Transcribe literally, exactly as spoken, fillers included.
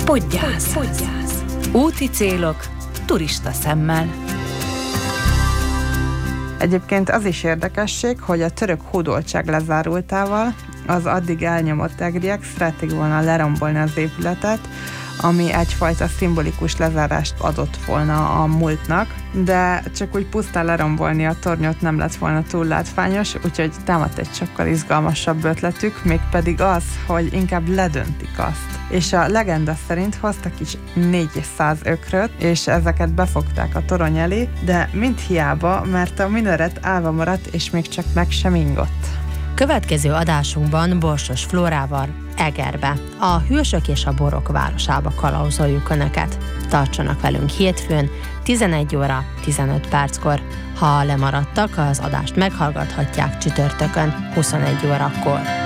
Podgyász. Podgyász. Úti célok, turista szemmel. Egyébként az is érdekesség, hogy a török hódoltság lezárultával az addig elnyomott egriek szerették volna lerombolni az épületet, ami egyfajta szimbolikus lezárást adott volna a múltnak, de csak úgy pusztán lerombolni a tornyot nem lett volna túl látványos, úgyhogy támadt egy sokkal izgalmasabb ötletük, mégpedig az, hogy inkább ledöntik azt. És a legenda szerint hoztak is négyszáz ökröt, és ezeket befogták a torony elé, de mind hiába, mert a minaret állva maradt, és még csak meg sem ingott. Következő adásunkban Borsos Flórával Egerbe, a Hősök és a Borok városába kalauzoljuk Önöket. Tartsanak velünk hétfőn, tizenegy óra tizenöt perckor. Ha lemaradtak, az adást meghallgathatják csütörtökön, huszonegy órakor.